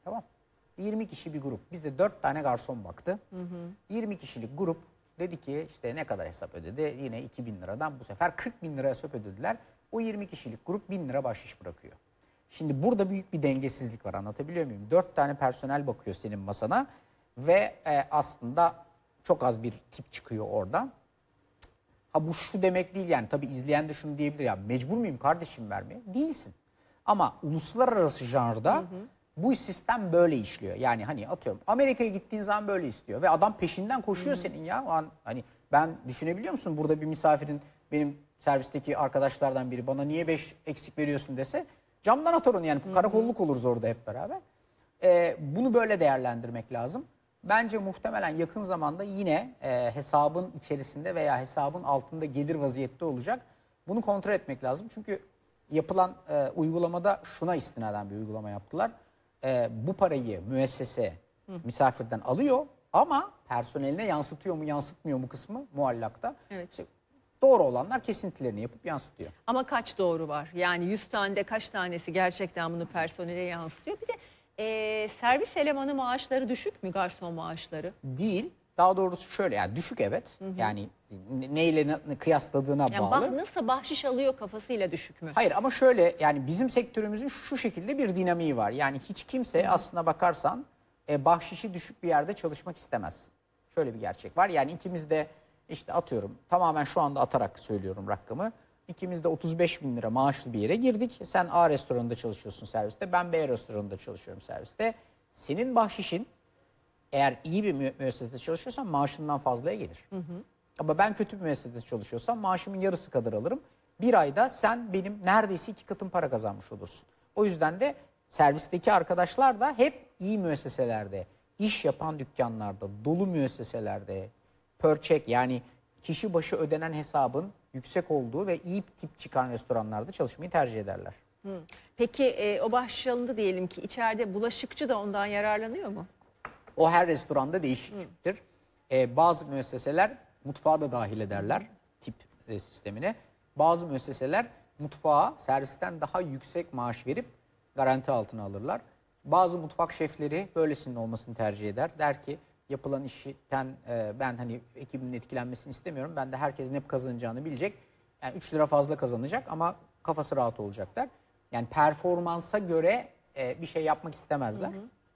Tamam. 20 kişi bir grup. Bizde 4 tane garson baktı. 20 kişilik grup dedi ki işte ne kadar hesap ödedi? Yine 2.000 liradan bu sefer 40.000 lira hesap ödediler. O 20 kişilik grup 1.000 lira bahşiş bırakıyor. Şimdi burada büyük bir dengesizlik var, anlatabiliyor muyum? 4 tane personel bakıyor senin masana ve aslında çok az bir tip çıkıyor oradan. Ha bu şu demek değil yani, tabii izleyen de şunu diyebilir ya, mecbur muyum kardeşim vermeye? Değilsin. Ama uluslararası janrda bu sistem böyle işliyor. Yani hani atıyorum Amerika'ya gittiğin zaman böyle istiyor ve adam peşinden koşuyor senin ya. O an, hani ben düşünebiliyor musun, burada bir misafirin benim servisteki arkadaşlardan biri bana niye 5 eksik veriyorsun dese camdan atar onu yani, karakolluk oluruz orada hep beraber. Bunu böyle değerlendirmek lazım. Bence muhtemelen yakın zamanda yine hesabın içerisinde veya hesabın altında gelir vaziyette olacak. Bunu kontrol etmek lazım. Çünkü yapılan uygulamada şuna istinaden bir uygulama yaptılar. Bu parayı müessese misafirden alıyor ama personeline yansıtıyor mu yansıtmıyor mu kısmı muallakta. Evet. İşte doğru olanlar kesintilerini yapıp yansıtıyor. Ama kaç doğru var? Yani 100 tanede kaç tanesi gerçekten bunu personele yansıtıyor? Bir de servis elemanı maaşları düşük mü, garson maaşları? Değil. Daha doğrusu şöyle, yani düşük evet. Yani neyle kıyasladığına Yani bağlı. nasıl bahşiş alıyor kafasıyla düşük mü? Hayır ama şöyle, yani bizim sektörümüzün şu şekilde bir dinamiği var. Yani hiç kimse aslına bakarsan bahşişi düşük bir yerde çalışmak istemez. Şöyle bir gerçek var. Yani ikimiz de işte atıyorum, tamamen şu anda atarak söylüyorum rakamı. İkimiz de 35.000 lira maaşlı bir yere girdik. Sen A restoranında çalışıyorsun serviste. Ben B restoranında çalışıyorum serviste. Senin bahşişin eğer iyi bir müessesede çalışıyorsan maaşından fazlaya gelir. Ama ben kötü bir müessesede çalışıyorsam maaşımın yarısı kadar alırım. Bir ayda sen benim neredeyse 2 katım para kazanmış olursun. O yüzden de servisteki arkadaşlar da hep iyi müesseselerde, iş yapan dükkanlarda, dolu müesseselerde, per check yani kişi başı ödenen hesabın yüksek olduğu ve iyi tip çıkan restoranlarda çalışmayı tercih ederler. Peki o bahşiş alındı diyelim ki, içeride bulaşıkçı da ondan yararlanıyor mu? O her restoranda değişiktir. Bazı müesseseler mutfağı da dahil ederler tip sistemine. Bazı müesseseler mutfağa servisten daha yüksek maaş verip garanti altına alırlar. Bazı mutfak şefleri böylesinin olmasını tercih eder. Der ki yapılan işten ben hani ekibimin etkilenmesini istemiyorum. Ben de herkesin hep kazanacağını bilecek. Yani 3 lira fazla kazanacak ama kafası rahat olacak der. Yani performansa göre bir şey yapmak istemezler.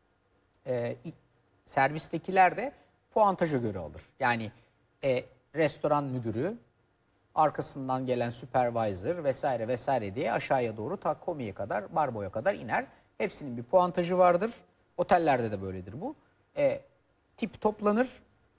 Servistekiler de puantaja göre alır. Yani restoran müdürü, arkasından gelen supervisor vesaire vesaire diye aşağıya doğru ta komiye kadar, barboya kadar iner. Hepsinin bir puantajı vardır. Otellerde de böyledir bu. Tip toplanır.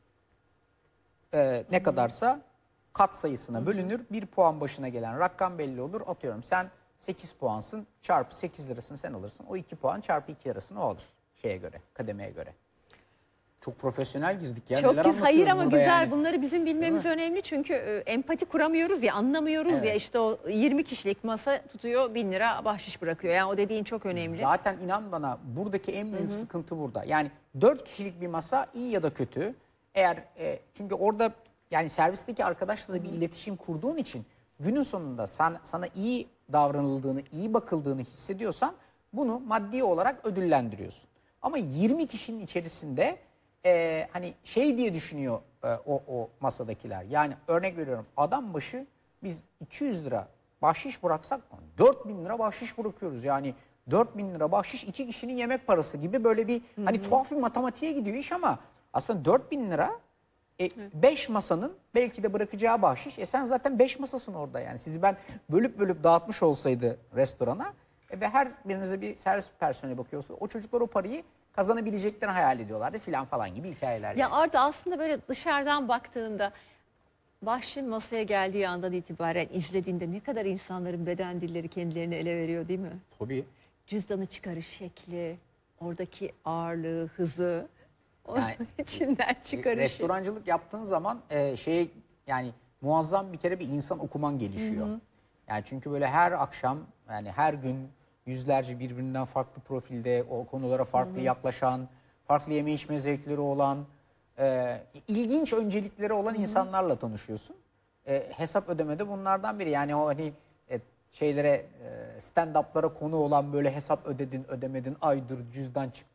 Ne kadarsa kat sayısına bölünür. Bir puan başına gelen rakam belli olur. Atıyorum sen 8 puansın, çarpı 8 lirasını sen alırsın. O 2 puan çarpı 2 lirasını o alır şeye göre, kademeye göre. Çok profesyonel girdik ya. Çok Neler güzel. Hayır ama anlatıyoruz burada güzel. yani. Bunları bizim bilmemiz önemli çünkü empati kuramıyoruz ya, anlamıyoruz ya. Evet. İşte o 20 kişilik masa tutuyor, 1.000 lira bahşiş bırakıyor. Yani o dediğin çok önemli. Zaten inan bana buradaki en büyük sıkıntı burada. Yani 4 kişilik bir masa iyi ya da kötü. Eğer çünkü orada yani servisteki arkadaşla da bir iletişim kurduğun için günün sonunda sana iyi davranıldığını, iyi bakıldığını hissediyorsan bunu maddi olarak ödüllendiriyorsun. Ama 20 kişinin içerisinde hani şey diye düşünüyor o masadakiler. Yani örnek veriyorum, adam başı biz 200 lira bahşiş bıraksak 4.000 lira bahşiş bırakıyoruz. Yani 4.000 lira bahşiş 2 kişinin yemek parası gibi, böyle bir hani tuhaf bir matematiğe gidiyor iş ama aslında 4.000 lira 5 masanın belki de bırakacağı bahşiş. Sen zaten 5 masasın orada yani. Sizi ben bölüp bölüp dağıtmış olsaydı restorana ve her birinize bir servis personeli bakıyorsa o çocuklar o parayı kazanabileceklerini hayal ediyorlardı filan falan gibi hikayeler. Ya Yani. Arda, aslında böyle dışarıdan baktığında bahşişin masaya geldiği andan itibaren izlediğinde ne kadar insanların beden dilleri kendilerini ele veriyor, değil mi? Tabii. Cüzdanı çıkarış şekli, oradaki ağırlığı, hızı, onun Yani, içinden çıkarışı. Restorancılık yaptığın zaman yani muazzam bir kere bir insan okuman gelişiyor. Yani çünkü böyle her akşam yani her gün yüzlerce birbirinden farklı profilde o konulara farklı yaklaşan, farklı yeme içme zevkleri olan, ilginç öncelikleri olan insanlarla tanışıyorsun. Hesap ödeme de bunlardan biri. Yani o hani şeylere stand-up'lara konu olan böyle hesap ödedin ödemedin, aydır cüzdan çıktı